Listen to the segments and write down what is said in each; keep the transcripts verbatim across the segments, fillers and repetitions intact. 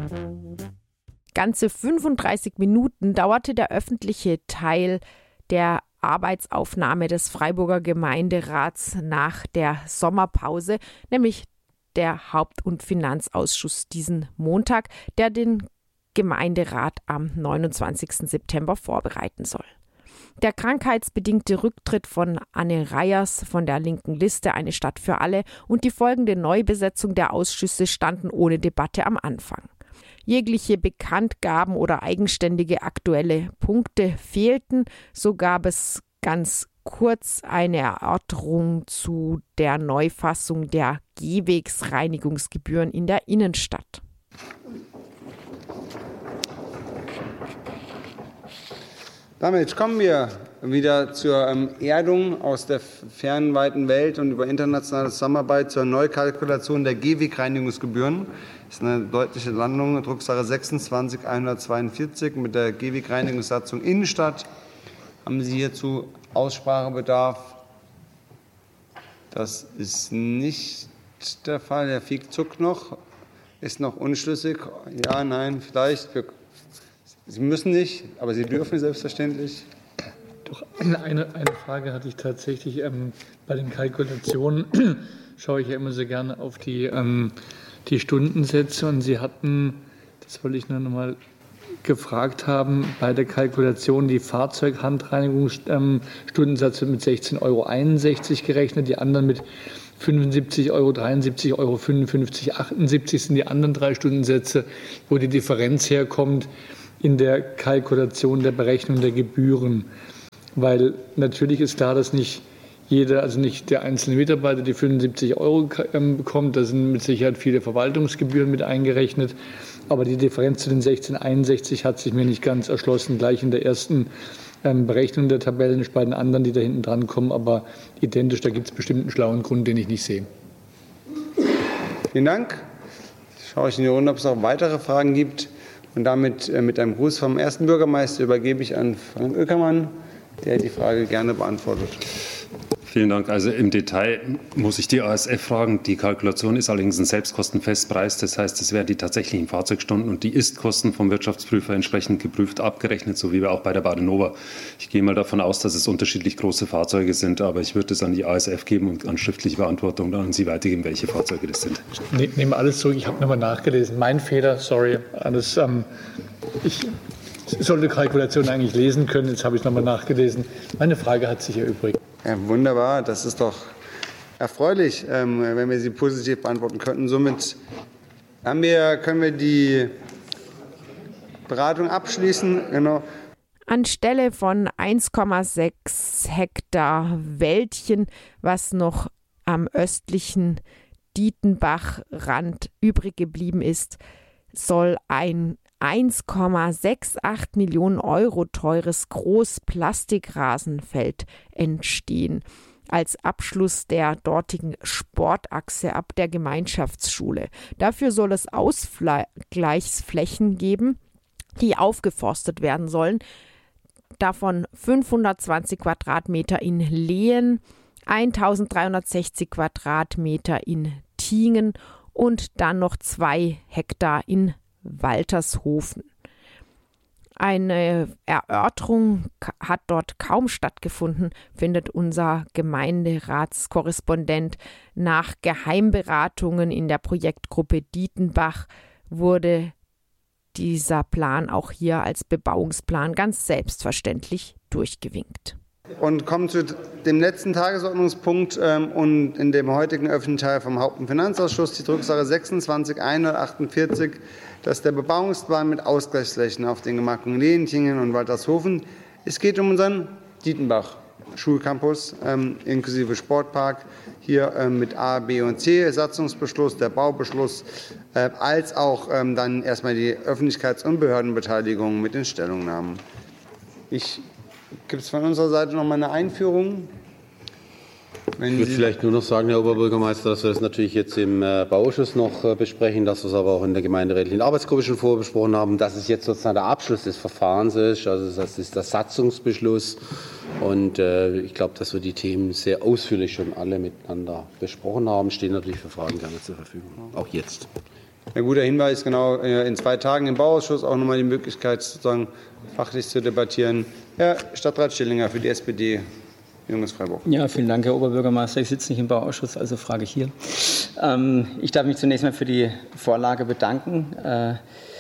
Ganze fünfunddreißig Minuten dauerte der öffentliche Teil der Arbeitsaufnahme des Freiburger Gemeinderats nach der Sommerpause, nämlich der Haupt- und Finanzausschuss diesen Montag, der den Gemeinderat am neunundzwanzigsten September vorbereiten soll. Der krankheitsbedingte Rücktritt von Anne Reyers von der linken Liste Eine Stadt für alle und die folgende Neubesetzung der Ausschüsse standen ohne Debatte am Anfang. Jegliche Bekanntgaben oder eigenständige aktuelle Punkte fehlten. So gab es ganz kurz eine Erörterung zu der Neufassung der Gehwegsreinigungsgebühren in der Innenstadt. Damit kommen wir wieder zur ähm, Erdung aus der fernen, weiten Welt und über internationale Zusammenarbeit zur Neukalkulation der Gehwegreinigungsgebühren. Das ist eine deutliche Landung, Drucksache sechsundzwanzig hundertzweiundvierzig mit der Gehwegreinigungssatzung Innenstadt. Haben Sie hierzu Aussprachebedarf? Das ist nicht der Fall. Herr Fieck zuckt noch, ist noch unschlüssig. Ja, nein, vielleicht. Sie müssen nicht, aber Sie dürfen selbstverständlich. Doch eine, eine Frage hatte ich tatsächlich. Ähm, bei den Kalkulationen schaue ich ja immer so gerne auf die, ähm, die Stundensätze. Und Sie hatten, das wollte ich nur noch mal gefragt haben, bei der Kalkulation die Fahrzeughandreinigungsstundensatz wird mit sechzehn Euro einundsechzig gerechnet, die anderen mit fünfundsiebzig Euro, dreiundsiebzig Euro, fünfundfünfzig, achtundsiebzig sind die anderen drei Stundensätze, wo die Differenz herkommt in der Kalkulation der Berechnung der Gebühren. Weil natürlich ist klar, dass nicht jeder, also nicht der einzelne Mitarbeiter die fünfundsiebzig Euro bekommt. Da sind mit Sicherheit viele Verwaltungsgebühren mit eingerechnet. Aber die Differenz zu den sechzehn einundsechzig hat sich mir nicht ganz erschlossen, gleich in der ersten Berechnung der Tabellen, ist bei den anderen, die da hinten dran kommen, aber identisch. Da gibt es bestimmt einen schlauen Grund, den ich nicht sehe. Vielen Dank. Jetzt schaue ich in die Runde, ob es noch weitere Fragen gibt. Und damit äh, mit einem Gruß vom ersten Bürgermeister übergebe ich an Frank Oeckermann, der die Frage gerne beantwortet. Vielen Dank. Also im Detail muss ich die A S F fragen. Die Kalkulation ist allerdings ein Selbstkostenfestpreis. Das heißt, es werden die tatsächlichen Fahrzeugstunden und die Ist-Kosten vom Wirtschaftsprüfer entsprechend geprüft abgerechnet, so wie wir auch bei der Badenova. Ich gehe mal davon aus, dass es unterschiedlich große Fahrzeuge sind, aber ich würde es an die A S F geben und an schriftliche Beantwortung dann an Sie weitergeben, welche Fahrzeuge das sind. Ich nehme alles zurück. Ich habe nochmal nachgelesen. Mein Fehler, sorry. Alles, ähm, ich sollte Kalkulation eigentlich lesen können. Jetzt habe ich nochmal nachgelesen. Meine Frage hat sich erübrigt. Ja, wunderbar, das ist doch erfreulich, ähm, wenn wir sie positiv beantworten könnten. Somit haben wir, können wir die Beratung abschließen. Genau. Anstelle von eins Komma sechs Hektar Wäldchen, was noch am östlichen Dietenbachrand übrig geblieben ist, soll ein eins Komma achtundsiebzig Millionen Euro teures Großplastikrasenfeld entstehen, als Abschluss der dortigen Sportachse ab der Gemeinschaftsschule. Dafür soll es Ausgleichsflächen geben, die aufgeforstet werden sollen. Davon fünfhundertzwanzig Quadratmeter in Lehen, eintausenddreihundertsechzig Quadratmeter in Tiengen und dann noch zwei Hektar in Waltershofen. Eine Erörterung hat dort kaum stattgefunden, findet unser Gemeinderatskorrespondent. Nach Geheimberatungen in der Projektgruppe Dietenbach wurde dieser Plan auch hier als Bebauungsplan ganz selbstverständlich durchgewinkt. Und kommen zu dem letzten Tagesordnungspunkt ähm, und in dem heutigen öffentlichen Teil vom Haupt- und Finanzausschuss, die Drucksache sechsundzwanzig hundertachtundvierzig, das ist der Bebauungsplan mit Ausgleichsflächen auf den Gemarkungen Lehen, Tiengen und Waltershofen. Es geht um unseren Dietenbach-Schulcampus ähm, inklusive Sportpark, hier ähm, mit A, B und C, Satzungsbeschluss, der Baubeschluss, äh, als auch ähm, dann erstmal die Öffentlichkeits- und Behördenbeteiligung mit den Stellungnahmen. Ich Gibt es von unserer Seite noch mal eine Einführung? Wenn ich würde Sie vielleicht nur noch sagen, Herr Oberbürgermeister, dass wir das natürlich jetzt im Bauausschuss noch besprechen, dass wir es aber auch in der gemeinderätlichen Arbeitsgruppe schon vorbesprochen haben, dass es jetzt sozusagen der Abschluss des Verfahrens ist. Also das ist der Satzungsbeschluss. Und äh, ich glaube, dass wir die Themen sehr ausführlich schon alle miteinander besprochen haben. Stehen natürlich für Fragen gerne zur Verfügung, auch jetzt. ein guter Hinweis, genau, in zwei Tagen im Bauausschuss auch nochmal die Möglichkeit, sozusagen fachlich zu debattieren. Herr Stadtrat Schillinger für die S P D, Junges Freiburg. Ja, vielen Dank, Herr Oberbürgermeister. Ich sitze nicht im Bauausschuss, also frage ich hier. Ähm, ich darf mich zunächst mal für die Vorlage bedanken. Äh,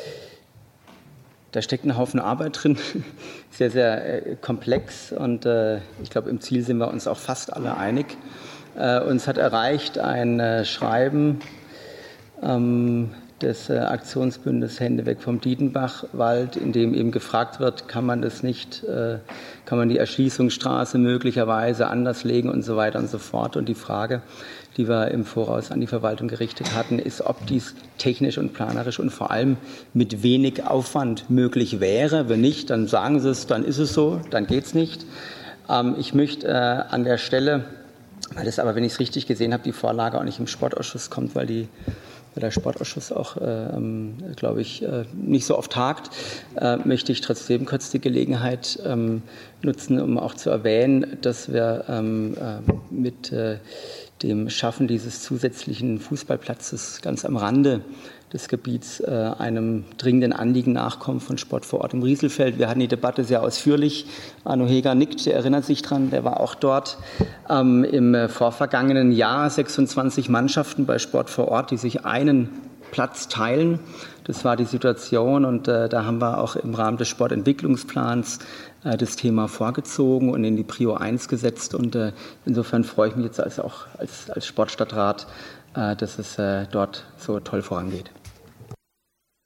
Da steckt ein Haufen Arbeit drin, sehr, sehr äh, komplex und äh, ich glaube, im Ziel sind wir uns auch fast alle einig. Äh, uns hat erreicht ein äh, Schreiben ähm, des äh, Aktionsbündes Hände weg vom Dietenbachwald, in dem eben gefragt wird, kann man das nicht, äh, kann man die Erschließungsstraße möglicherweise anders legen und so weiter und so fort. Und die Frage, die wir im Voraus an die Verwaltung gerichtet hatten, ist, ob dies technisch und planerisch und vor allem mit wenig Aufwand möglich wäre. Wenn nicht, dann sagen Sie es, dann ist es so, dann geht es nicht. Ähm, ich möchte äh, an der Stelle, weil das aber, wenn ich es richtig gesehen habe, die Vorlage auch nicht im Sportausschuss kommt, weil die weil der Sportausschuss auch, ähm, glaube ich, äh, nicht so oft tagt, äh, möchte ich trotzdem kurz die Gelegenheit ähm, nutzen, um auch zu erwähnen, dass wir ähm, äh, mit äh, dem Schaffen dieses zusätzlichen Fußballplatzes ganz am Rande des Gebiets äh, einem dringenden Anliegen nachkommen von Sport vor Ort im Rieselfeld. Wir hatten die Debatte sehr ausführlich. Arno Heger nickt, der erinnert sich dran, der war auch dort. Ähm, Im äh, vorvergangenen Jahr sechsundzwanzig Mannschaften bei Sport vor Ort, die sich einen Platz teilen. Das war die Situation und äh, da haben wir auch im Rahmen des Sportentwicklungsplans äh, das Thema vorgezogen und in die Prio eins gesetzt. Und äh, insofern freue ich mich jetzt als, auch als, als Sportstadtrat, äh, dass es äh, dort so toll vorangeht.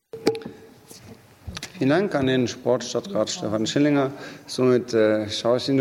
Vielen Dank an den Sportstadtrat Stefan Schillinger. Somit äh, schaue ich Ihnen